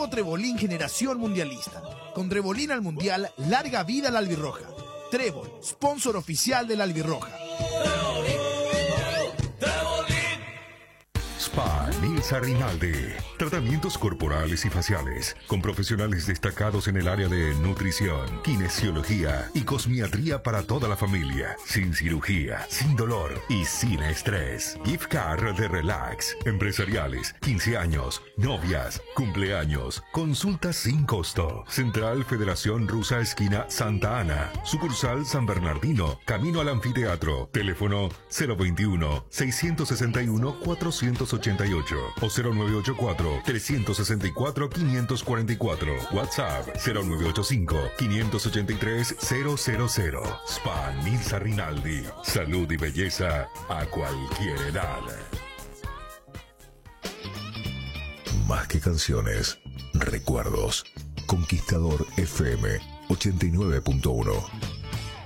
Nuevo Trebolín generación mundialista. Con Trebolín al mundial, larga vida la albirroja. Trébol, sponsor oficial de la albirroja. Spa Nilsa Rinaldi. Tratamientos corporales y faciales con profesionales destacados en el área de nutrición, kinesiología y cosmiatría para toda la familia. Sin cirugía, sin dolor y sin estrés. Gift card de relax. Empresariales, 15 años, novias, cumpleaños. Consultas sin costo. Central Federación Rusa esquina Santa Ana. Sucursal San Bernardino. Camino al anfiteatro. Teléfono 021-661-488 o 0984-364-544. WhatsApp 0985-583-000. Spa Nilsa Rinaldi. Salud y belleza a cualquier edad. Más que canciones, recuerdos. Conquistador FM 89.1.